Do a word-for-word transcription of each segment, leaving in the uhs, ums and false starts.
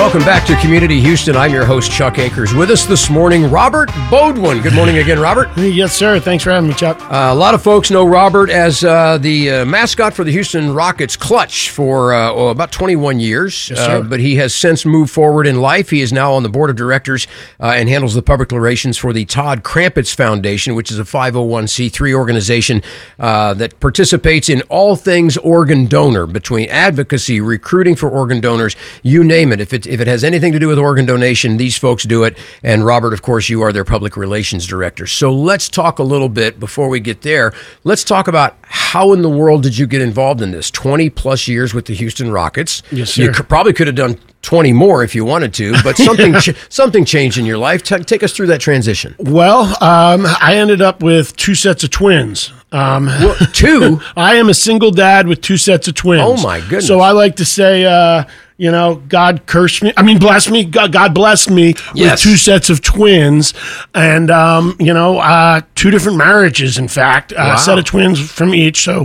Welcome back to Community Houston. I'm your host, Chuck Akers. With us this morning, Robert Beaudoin. Good morning again, Robert. Yes, sir. Thanks for having me, Chuck. Uh, a lot of folks know Robert as uh, the uh, mascot for the Houston Rockets Clutch for uh, oh, about twenty-one years. Yes, sir. Uh, but he has since moved forward in life. He is now on the board of directors uh, and handles the public relations for the Todd Krampitz Foundation, which is a five oh one c three organization uh, that participates in all things organ donor, between advocacy, recruiting for organ donors, you name it. If it, if it has anything to do with organ donation, these folks do it. And Robert, of course, you are their public relations director. So let's talk a little bit before we get there. Let's talk about how in the world did you get involved in this? twenty plus years with the Houston Rockets. Yes, sir. You c- probably could have done twenty more if you wanted to, but something ch- something changed in your life. T- take us through that transition. Well, um, I ended up with two sets of twins. Um, Well, two? I am a single dad with two sets of twins. Oh, my goodness. So I like to say, uh, you know, God cursed me. I mean, bless me. God, God blessed me Yes. with two sets of twins, and um, you know, uh, two different marriages. In fact, Wow. a set of twins from each. So.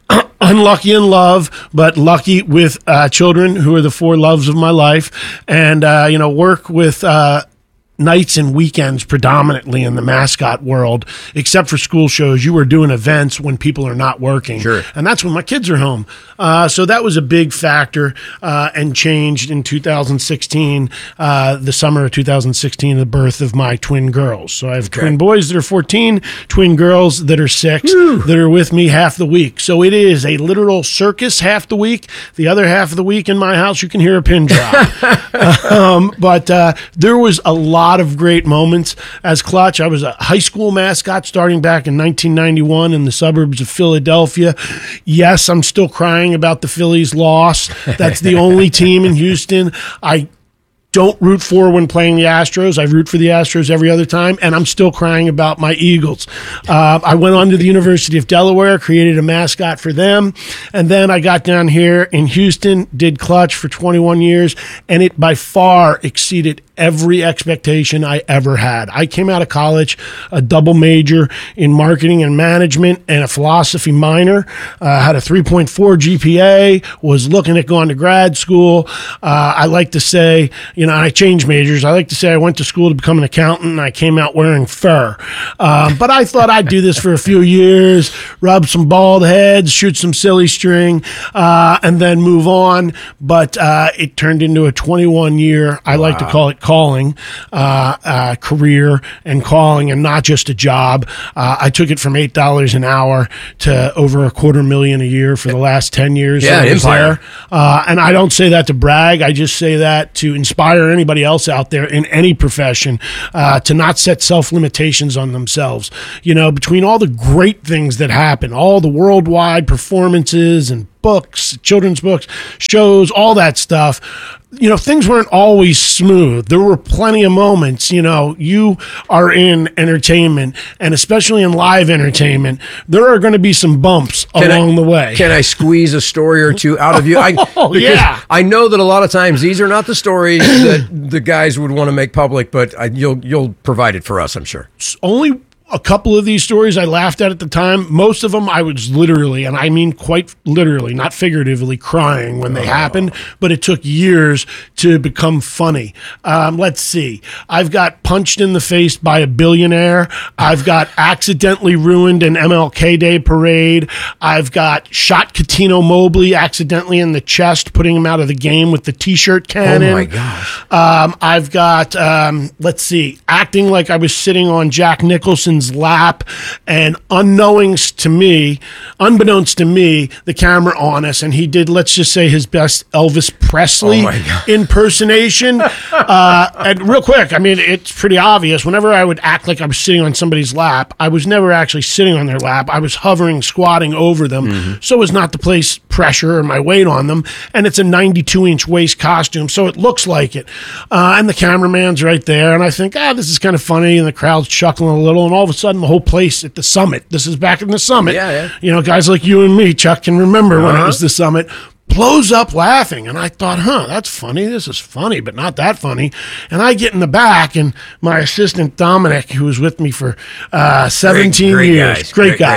Unlucky in love, but lucky with uh, children who are the four loves of my life, and uh, you know, work with uh, nights and weekends predominantly in the mascot world. Except for school shows, you were doing events when people are not working, Sure. and that's when my kids are home. Uh, so that was a big factor, uh, and changed in two thousand sixteen, uh, the summer of two thousand sixteen, the birth of my twin girls. So I have Okay. twin boys that are fourteen, twin girls that are six, that are with me half the week. So it is a literal circus half the week. The other half of the week in my house, you can hear a pin drop. um, but uh, there was a lot of great moments as Clutch. I was a high school mascot starting back in nineteen ninety-one in the suburbs of Philadelphia. Yes, I'm still crying about the Phillies' loss. That's the only team in Houston I don't root for when playing the Astros. I root for the Astros every other time, and I'm still crying about my Eagles. Uh, I went on to the University of Delaware, created a mascot for them, and then I got down here in Houston, did Clutch for twenty-one years, and it by far exceeded every expectation I ever had. I came out of college a double major in marketing and management and a philosophy minor. Uh, had a three point four G P A, was looking at going to grad school. Uh, I like to say, you know, I changed majors. I like to say I went to school to become an accountant, and I came out wearing fur. Um, but I thought I'd do this for a few years, rub some bald heads, shoot some silly string, uh, and then move on. But uh, it turned into a twenty-one year, I like to call it calling, uh, uh, career and calling, and not just a job. Uh, I took it from eight dollars an hour to over a quarter million a year for the last ten years. Yeah, that I was empire. there. Uh, and I don't say that to brag. I just say that to inspire anybody else out there in any profession uh, to not set self-limitations on themselves. You know, between all the great things that happen, all the worldwide performances and books, children's books, shows, all that stuff, you know, things weren't always smooth. There were plenty of moments. You know, you are in entertainment, and especially in live entertainment, there are going to be some bumps Can along I- the way. Can I squeeze a story or two out of you? I, Oh, because yeah. I know that a lot of times these are not the stories that the guys would want to make public, but I, you'll you'll provide it for us, I'm sure. Only a couple of these stories I laughed at at the time. Most of them I was literally, and I mean quite literally, not figuratively, crying when they happened, but it took years to become funny. Um, let's see. I've got punched in the face by a billionaire. I've got accidentally ruined an M L K Day parade. I've got shot Catino Mobley accidentally in the chest, putting him out of the game with the T-shirt cannon. Oh, my gosh. Um, I've got, um, let's see, acting like I was sitting on Jack Nicholson's lap, and unknowings to me, unbeknownst to me, the camera on us, and he did, let's just say, his best Elvis Presley Oh my God. impersonation. uh, and real quick, I mean, it's pretty obvious. Whenever I would act like I was sitting on somebody's lap, I was never actually sitting on their lap. I was hovering, squatting over them, Mm-hmm. so as not to place pressure or my weight on them. And it's a ninety-two inch waist costume, so it looks like it. Uh, and the cameraman's right there, and I think, ah, this is kind of funny, and the crowd's chuckling a little, and all of a sudden, the whole place at the Summit, this is back in the Summit, Yeah, yeah. you know, guys like you and me, Chuck, can remember when it Uh-huh. was the Summit, blows up laughing. And I thought, huh, that's funny. This is funny, but not that funny. And I get in the back, and my assistant, Dominic, who was with me for uh, seventeen great years, guys. great, Great- guy. great guy.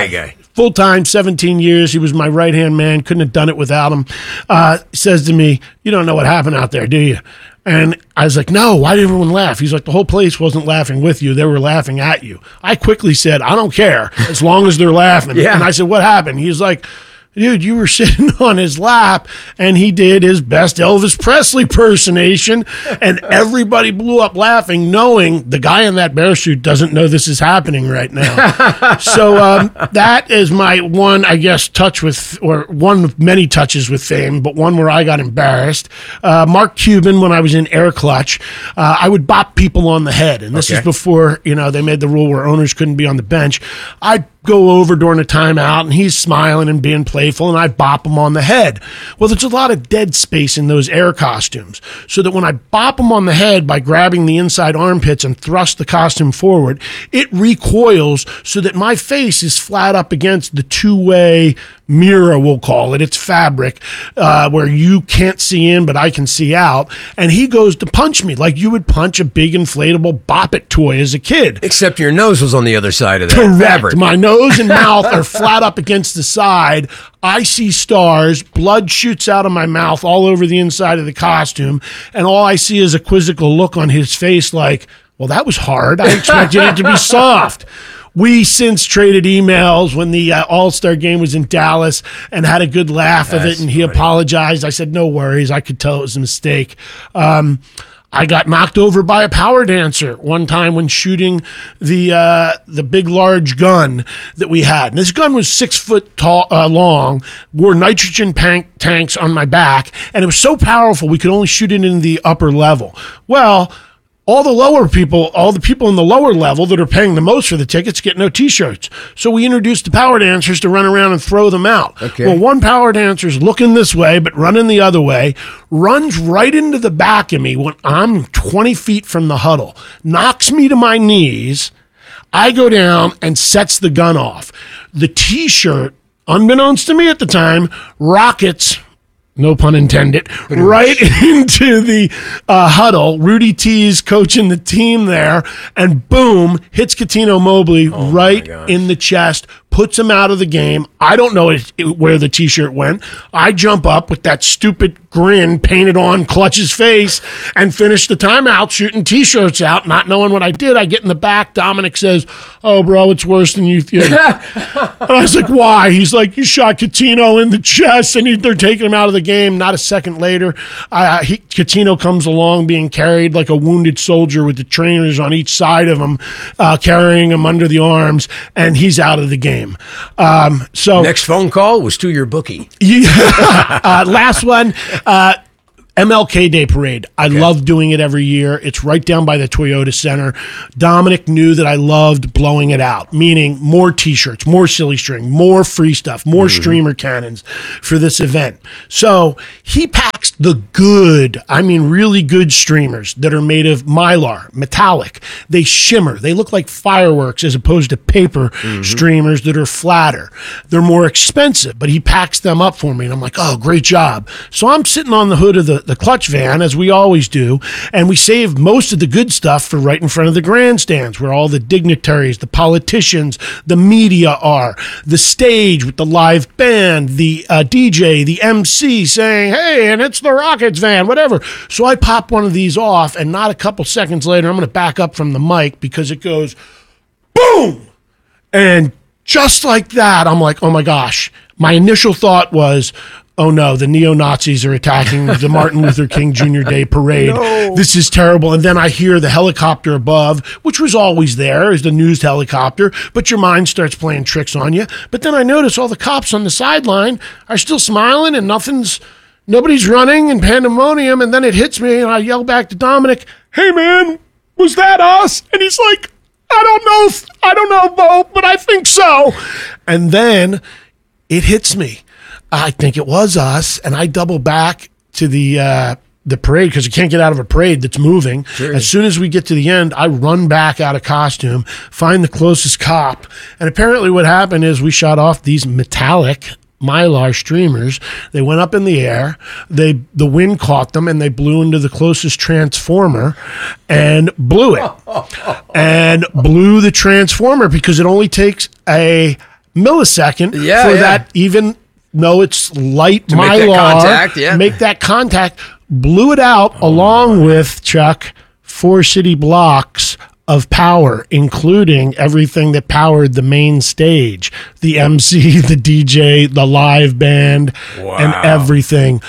full time, seventeen years. He was my right hand man. Couldn't have done it without him. Uh, says to me, "You don't know what happened out there, do you?" And I was like, "No, why did everyone laugh?" He's like, "The whole place wasn't laughing with you. They were laughing at you." I quickly said, "I don't care as long as they're laughing." Yeah. And I said, "What happened?" He's like, "Dude, you were sitting on his lap and he did his best Elvis Presley impersonation and everybody blew up laughing, knowing the guy in that bear suit doesn't know this is happening right now." So um, that is my one, I guess, touch with, or one of many touches with fame, but one where I got embarrassed. Uh, Mark Cuban, when I was in Air Clutch, uh, I would bop people on the head. And this Okay. is before, you know, they made the rule where owners couldn't be on the bench. I'd go over during a timeout and he's smiling and being playful and I bop him on the head. Well, there's a lot of dead space in those air costumes, so that when I bop him on the head by grabbing the inside armpits and thrust the costume forward, it recoils so that my face is flat up against the two-way mirror, we'll call it. It's fabric, uh, where you can't see in, but I can see out. And he goes to punch me like you would punch a big inflatable Bop It toy as a kid. Except your nose was on the other side of that Correct. fabric. My nose and mouth are flat up against the side. I see stars. Blood shoots out of my mouth all over the inside of the costume. And all I see is a quizzical look on his face like, "Well, that was hard. I expected it to be soft." We since traded emails when the uh, All-Star game was in Dallas and had a good laugh of it. That's And he funny. apologized. I said, "No worries. I could tell it was a mistake." Um, I got knocked over by a power dancer one time when shooting the uh, the big large gun that we had. And this gun was six foot tall, uh, long, wore nitrogen tank tanks on my back, and it was so powerful we could only shoot it in the upper level. Well, all the lower people, all the people in the lower level that are paying the most for the tickets get no T-shirts. So we introduced the power dancers to run around and throw them out. Okay. Well, one power dancer's looking this way, but running the other way, runs right into the back of me when I'm twenty feet from the huddle, knocks me to my knees. I go down and sets the gun off. The T-shirt, unbeknownst to me at the time, rockets, no pun intended, right into the uh, huddle. Rudy T's coaching the team there, and boom, hits Catino Mobley right gosh. in the chest, puts him out of the game. I don't know it, it- where the T-shirt went. I jump up with that stupid grin painted on Clutch's face and finish the timeout shooting T-shirts out, not knowing what I did. I get in the back. Dominic says, "Oh, bro, it's worse than you think." And I was like, "Why?" He's like, "You shot Catino in the chest," and he, they're taking him out of the game. Not a second later, uh, he, Catino comes along being carried like a wounded soldier with the trainers on each side of him, uh, carrying him under the arms, and he's out of the game. Um, so Next phone call was to your bookie. yeah. uh, last one. Uh, M L K Day Parade. I love doing it every year. It's right down by the Toyota Center. Dominic knew that I loved blowing it out, meaning more T-shirts, more silly string, more free stuff, more streamer cannons for this event. So he packs the good, I mean really good streamers that are made of Mylar, metallic. They shimmer. They look like fireworks as opposed to paper streamers that are flatter. They're more expensive, but he packs them up for me. And I'm like, "Oh, great job." So I'm sitting on the hood of the, the Clutch van, as we always do, and we save most of the good stuff for right in front of the grandstands where all the dignitaries, the politicians, the media are, the stage with the live band, the uh, D J, the M C saying, "Hey, and it's the Rockets van," whatever. So I pop one of these off, and not a couple seconds later, I'm going to back up from the mic because it goes boom. And just like that, I'm like, "Oh my gosh." My initial thought was, "Oh no, the neo-Nazis are attacking the Martin Luther King Junior Day Parade. This is terrible." And then I hear the helicopter above, which was always there, is the news helicopter, but your mind starts playing tricks on you. But then I notice all the cops on the sideline are still smiling and nothing's, nobody's running and pandemonium. And then it hits me and I yell back to Dominic, "Hey man, was that us?" And he's like, "I don't know, if, I don't know, Bo, but I think so." And then it hits me. I think it was us, and I double back to the uh, the parade because you can't get out of a parade that's moving. Sure. As soon as we get to the end, I run back out of costume, find the closest cop, and apparently what happened is we shot off these metallic Mylar streamers. They went up in the air. They the wind caught them, and they blew into the closest transformer and blew it, and blew the transformer because it only takes a millisecond Yeah, for yeah. that, even though it's light To make that mylar, contact, yeah. make that contact, blew it out Oh, along with, Chuck, four city blocks of power, including everything that powered the main stage, the M C, the D J, the live band, Wow. and everything.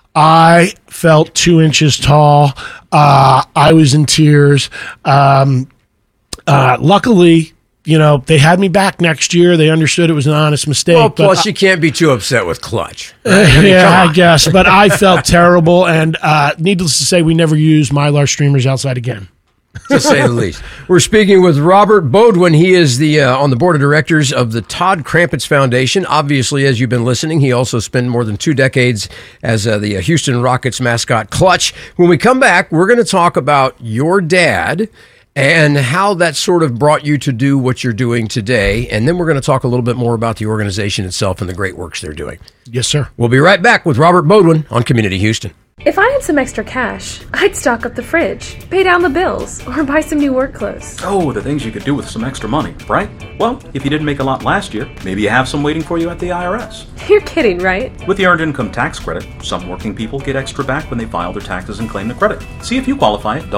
I felt two inches tall. Uh, I was in tears. Um, uh, luckily, you know, they had me back next year. They understood it was an honest mistake. Well, but plus you can't be too upset with Clutch. Uh, Right? I mean, yeah, come I on. guess. But I felt terrible. And uh, needless to say, we never used Mylar streamers outside again. To say the least. We're speaking with Robert Beaudoin. He is the uh, on the board of directors of the Todd Krampitz Foundation. Obviously, as you've been listening, he also spent more than two decades as uh, the uh, Houston Rockets mascot, Clutch. When we come back, we're going to talk about your dad and how that sort of brought you to do what you're doing today. And then we're going to talk a little bit more about the organization itself and the great works they're doing. Yes, sir. We'll be right back with Robert Beaudoin on Community Houston. If I had some extra cash, I'd stock up the fridge, pay down the bills, or buy some new work clothes. Oh, the things you could do with some extra money, right? Well, if you didn't make a lot last year, maybe you have some waiting for you at the I R S. You're kidding, right? With the Earned Income Tax Credit, some working people get extra back when they file their taxes and claim the credit. See if you qualify at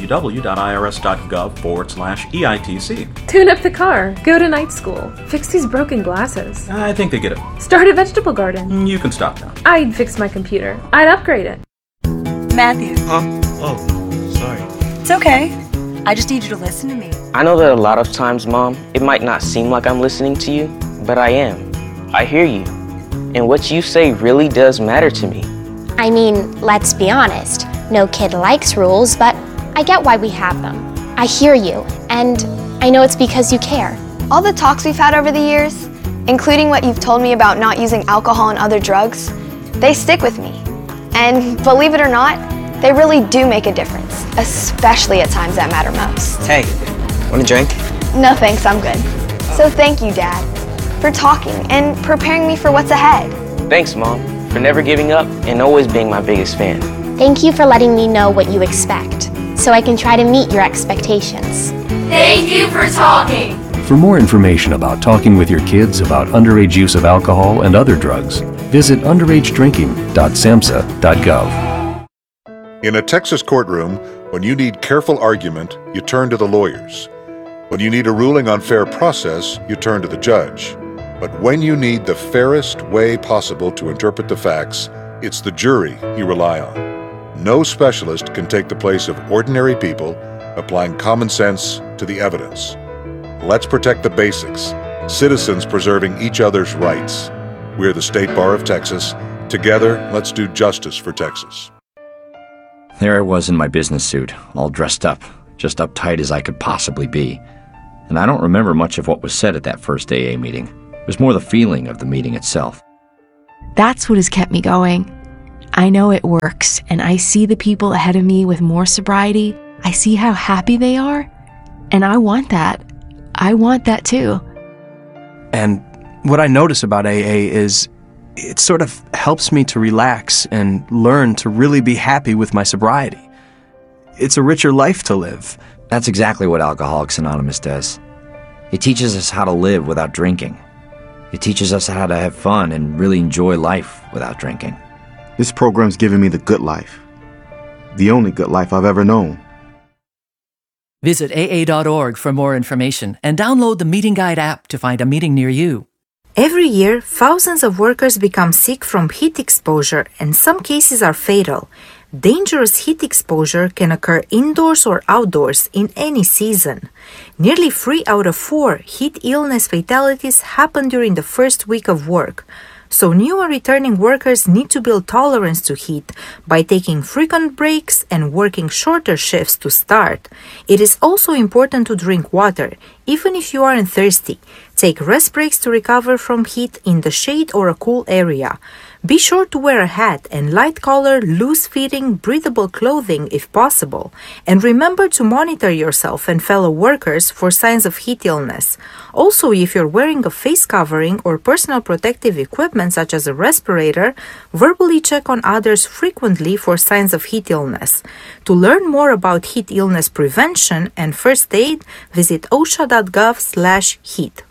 www.irs.gov forward slash EITC. Tune up the car, go to night school, fix these broken glasses, I think they get it. start a vegetable garden. You can stop now. I'd fix my computer. I'd upgrade it. Matthew, Huh? Oh, sorry. it's okay. I just need you to listen to me. I know that a lot of times, Mom, it might not seem like I'm listening to you, but I am. I hear you. And what you say really does matter to me. I mean, let's be honest. No kid likes rules, but I get why we have them. I hear you, and I know it's because you care. All the talks we've had over the years, including what you've told me about not using alcohol and other drugs, they stick with me. And believe it or not, they really do make a difference, especially at times that matter most. Hey, want a drink? No thanks, I'm good. So thank you, Dad, for talking and preparing me for what's ahead. Thanks, Mom, for never giving up and always being my biggest fan. Thank you for letting me know what you expect, so I can try to meet your expectations. Thank you for talking. For more information about talking with your kids about underage use of alcohol and other drugs, visit underage drinking dot samhsa dot gov. In a Texas courtroom, when you need careful argument, you turn to the lawyers. When you need a ruling on fair process, you turn to the judge. But when you need the fairest way possible to interpret the facts, it's the jury you rely on. No specialist can take the place of ordinary people applying common sense to the evidence. Let's protect the basics, citizens preserving each other's rights. We're the State Bar of Texas. Together, let's do justice for Texas. There I was in my business suit, all dressed up, just uptight as I could possibly be. And I don't remember much of what was said at that first A A meeting. It was more the feeling of the meeting itself. That's what has kept me going. I know it works, and I see the people ahead of me with more sobriety. I see how happy they are, and I want that. I want that too. And what I notice about A A is it sort of helps me to relax and learn to really be happy with my sobriety. It's a richer life to live. That's exactly what Alcoholics Anonymous does. It teaches us how to live without drinking. It teaches us how to have fun and really enjoy life without drinking. This program's given me the good life. The only good life I've ever known. Visit A A dot org for more information and download the Meeting Guide app to find a meeting near you. Every year, thousands of workers become sick from heat exposure, and some cases are fatal. Dangerous heat exposure can occur indoors or outdoors in any season. Nearly three out of four heat illness fatalities happen during the first week of work. So new and returning workers need to build tolerance to heat by taking frequent breaks and working shorter shifts to start. It is also important to drink water, even if you aren't thirsty. Take rest breaks to recover from heat in the shade or a cool area. Be sure to wear a hat and light-color, loose-fitting, breathable clothing if possible. And remember to monitor yourself and fellow workers for signs of heat illness. Also, if you're wearing a face covering or personal protective equipment such as a respirator, verbally check on others frequently for signs of heat illness. To learn more about heat illness prevention and first aid, visit osha dot gov slash heat.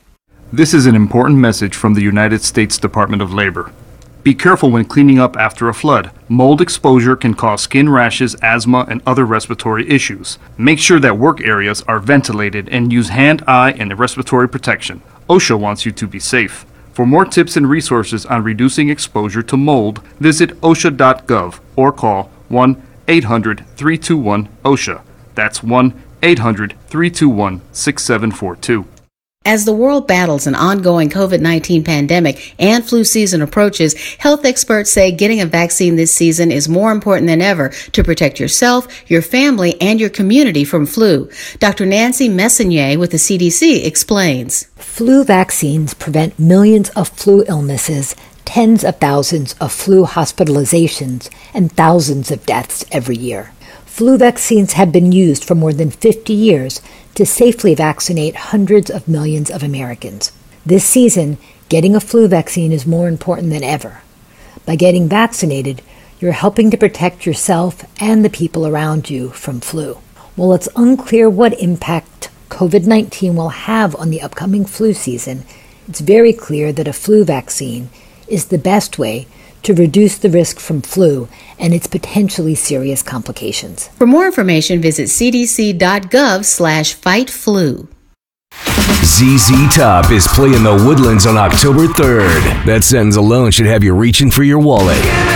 This is an important message from the United States Department of Labor. Be careful when cleaning up after a flood. Mold exposure can cause skin rashes, asthma, and other respiratory issues. Make sure that work areas are ventilated and use hand, eye, and respiratory protection. OSHA wants you to be safe. For more tips and resources on reducing exposure to mold, visit osha dot gov or call one eight hundred, three two one, OSHA. That's one eight hundred, three two one, six seven four two. As the world battles an ongoing COVID nineteen pandemic and flu season approaches, health experts say getting a vaccine this season is more important than ever to protect yourself, your family, and your community from flu. Doctor Nancy Messonnier with the C D C explains. Flu vaccines prevent millions of flu illnesses, tens of thousands of flu hospitalizations, and thousands of deaths every year. Flu vaccines have been used for more than fifty years to safely vaccinate hundreds of millions of Americans. This season, getting a flu vaccine is more important than ever. By getting vaccinated, you're helping to protect yourself and the people around you from flu. While it's unclear what impact COVID nineteen will have on the upcoming flu season, it's very clear that a flu vaccine is the best way to reduce the risk from flu and its potentially serious complications. For more information, visit c d c dot gov slash fight flu. Z Z Top is playing the Woodlands on October third. That sentence alone should have you reaching for your wallet.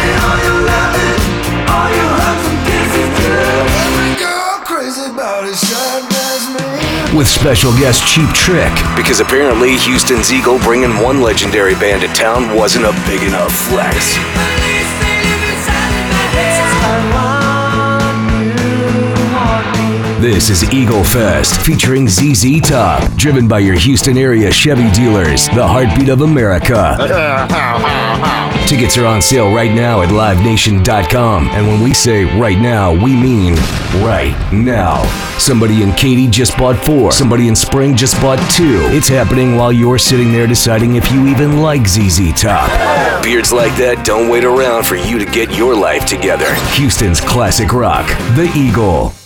With special guest Cheap Trick, because apparently Houston's Eagle bringing one legendary band to town wasn't a big enough flex. This is Eagle Fest, featuring Z Z Top, driven by your Houston area Chevy dealers, the heartbeat of America. Tickets are on sale right now at live nation dot com, and when we say right now, we mean right now. Somebody in Katy just bought four. Somebody in Spring just bought two. It's happening while you're sitting there deciding if you even like Z Z Top. Beards like that don't wait around for you to get your life together. Houston's classic rock, the Eagle.